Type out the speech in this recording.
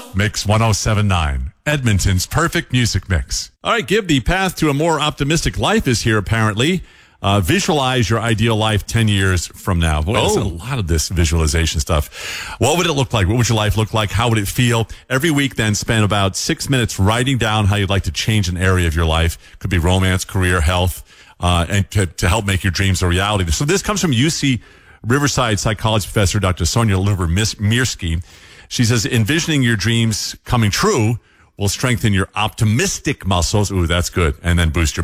Mix 107.9, Edmonton's perfect music mix. All right, Gib, the path to a more optimistic life is here, apparently. Visualize your ideal life 10 years from now. Boy, there's a lot of this visualization stuff. What would it look like? What would your life look like? How would it feel? Every week, then, spend about 6 minutes writing down how you'd like to change an area of your life. Could be romance, career, health, and to help make your dreams a reality. So this comes from UC Riverside psychology professor, Dr. Sonia Lyubomirsky. She says, envisioning your dreams coming true will strengthen your optimistic muscles. Ooh, that's good. And then boost your